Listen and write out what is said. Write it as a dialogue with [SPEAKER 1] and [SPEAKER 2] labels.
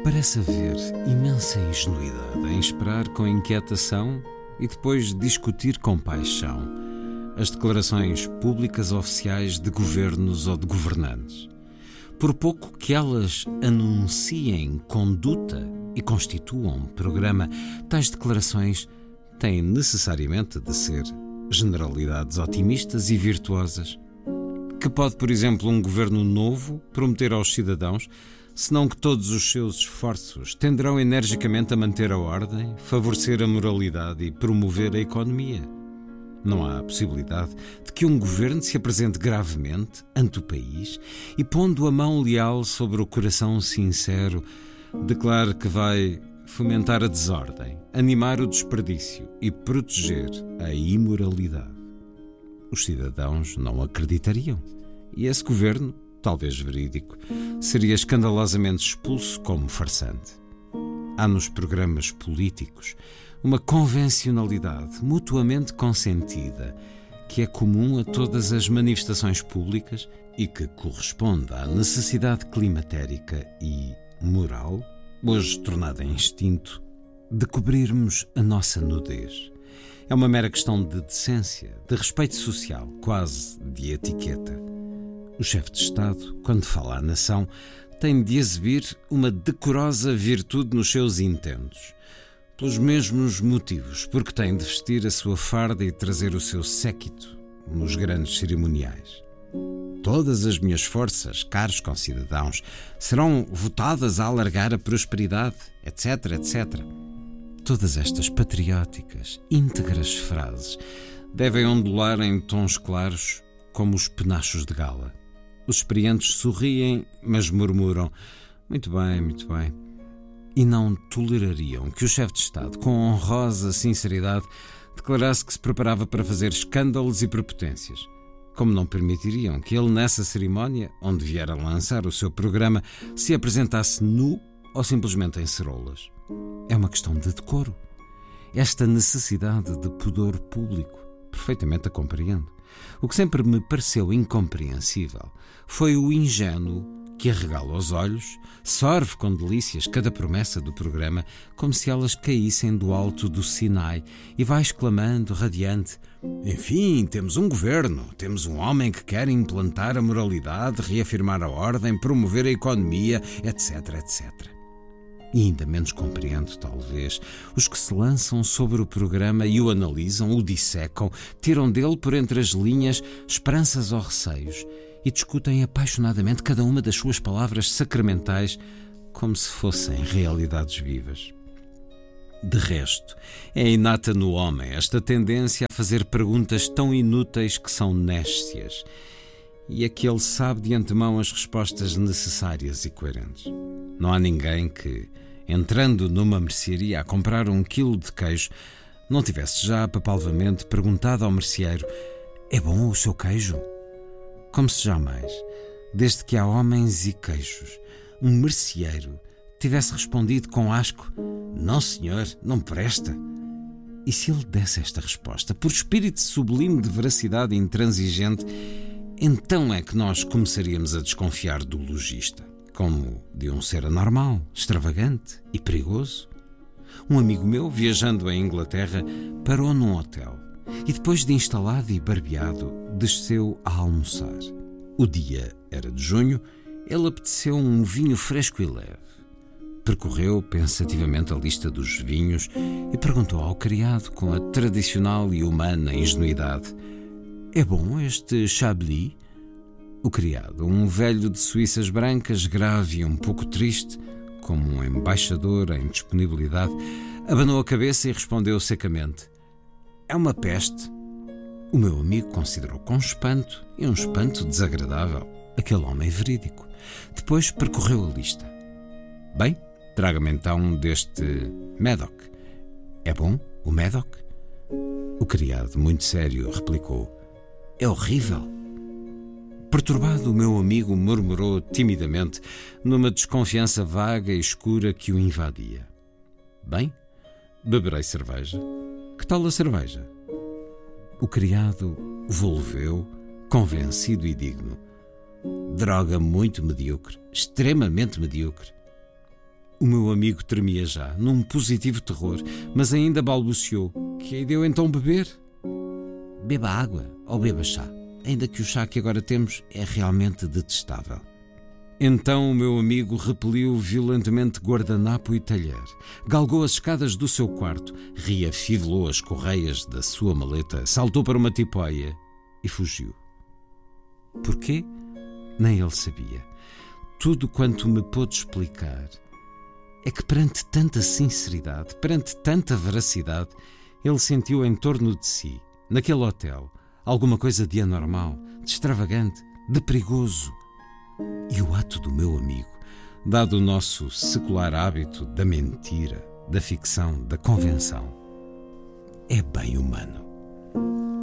[SPEAKER 1] Parece haver imensa ingenuidade em esperar com inquietação e depois discutir com paixão as declarações públicas oficiais de governos ou de governantes. Por pouco que elas anunciem conduta e constituam programa, tais declarações têm necessariamente de ser generalidades otimistas e virtuosas. Que pode, por exemplo, um governo novo prometer aos cidadãos, senão que todos os seus esforços tenderão energicamente a manter a ordem, favorecer a moralidade e promover a economia? Não há a possibilidade de que um governo se apresente gravemente ante o país e, pondo a mão leal sobre o coração sincero, declare que vai fomentar a desordem, animar o desperdício e proteger a imoralidade. Os cidadãos não acreditariam, e esse governo, talvez verídico, seria escandalosamente expulso como farsante. Há nos programas políticos uma convencionalidade mutuamente consentida que é comum a todas as manifestações públicas e que corresponde à necessidade climatérica e moral, hoje tornada em instinto, de cobrirmos a nossa nudez. É uma mera questão de decência, de respeito social, quase de etiqueta. O chefe de Estado, quando fala à nação, tem de exibir uma decorosa virtude nos seus intentos, pelos mesmos motivos, porque tem de vestir a sua farda e trazer o seu séquito nos grandes cerimoniais. Todas as minhas forças, caros concidadãos, serão votadas a alargar a prosperidade, etc, etc. Todas estas patrióticas, íntegras frases devem ondular em tons claros como os penachos de gala. Os experientes sorriem, mas murmuram: muito bem, muito bem. E não tolerariam que o chefe de Estado, com honrosa sinceridade, declarasse que se preparava para fazer escândalos e prepotências. Como não permitiriam que ele, nessa cerimónia, onde vier a lançar o seu programa, se apresentasse nu ou simplesmente em ceroulas. É uma questão de decoro. Esta necessidade de pudor público, perfeitamente a compreendo. O que sempre me pareceu incompreensível foi o ingênuo que arregala os olhos, sorve com delícias cada promessa do programa, como se elas caíssem do alto do Sinai, e vai exclamando, radiante: enfim, temos um governo, temos um homem que quer implantar a moralidade, reafirmar a ordem, promover a economia, etc, etc. E ainda menos compreendo, talvez, os que se lançam sobre o programa e o analisam, o dissecam, tiram dele por entre as linhas esperanças ou receios e discutem apaixonadamente cada uma das suas palavras sacramentais como se fossem realidades vivas. De resto, é inata no homem esta tendência a fazer perguntas tão inúteis que são nécias, e a que ele sabe de antemão as respostas necessárias e coerentes. Não há ninguém que, entrando numa mercearia a comprar 1 quilo de queijo, não tivesse já papalvamente perguntado ao merceeiro: é bom o seu queijo? Como se jamais, desde que há homens e queijos, um merceeiro tivesse respondido com asco: não senhor, não presta. E se ele desse esta resposta por espírito sublime de veracidade intransigente, então é que nós começaríamos a desconfiar do logista, como de um ser anormal, extravagante e perigoso. Um amigo meu, viajando em Inglaterra, parou num hotel e, depois de instalado e barbeado, desceu a almoçar. O dia era de junho, ele apeteceu um vinho fresco e leve. Percorreu pensativamente a lista dos vinhos e perguntou ao criado com a tradicional e humana ingenuidade: é bom este Chablis? O criado, um velho de suíças brancas, grave e um pouco triste, como um embaixador em disponibilidade, abanou a cabeça e respondeu secamente: é uma peste. O meu amigo considerou com espanto, e um espanto desagradável, aquele homem verídico. Depois percorreu a lista. Bem, traga-me então deste Médoc. É bom o Médoc? O criado, muito sério, replicou: é horrível. Perturbado, o meu amigo murmurou timidamente, numa desconfiança vaga e escura que o invadia: bem, beberei cerveja. Que tal a cerveja? O criado volveu, convencido e digno: droga muito medíocre, extremamente medíocre. O meu amigo tremia já, num positivo terror, mas ainda balbuciou. Que aí deu então beber? Beba água ou beba chá, ainda que o chá que agora temos é realmente detestável. Então o meu amigo repeliu violentamente guardanapo e talher, galgou as escadas do seu quarto, reafivelou as correias da sua maleta, saltou para uma tipóia e fugiu. Porquê? Nem ele sabia. Tudo quanto me pôde explicar é que perante tanta sinceridade, perante tanta veracidade, ele sentiu em torno de si, naquele hotel, alguma coisa de anormal, de extravagante, de perigoso. E o ato do meu amigo, dado o nosso secular hábito da mentira, da ficção, da convenção, é bem humano.